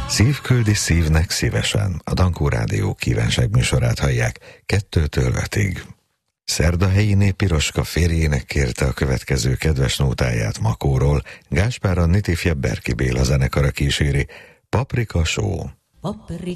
Szívküldi szívnek szívesen. A Dankó Rádió kívánság műsorát hallják 2-től 5-ig. Szerdahelyiné Piroska férjének kérte a következő kedves nótáját Makóról. Gáspár Annit ifjabb Berki Béla zenekara kíséri. Paprika só. Paprika